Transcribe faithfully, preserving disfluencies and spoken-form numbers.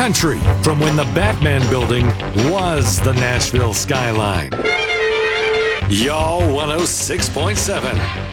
country from when the Batman building was the Nashville skyline. Y'all one oh six point seven.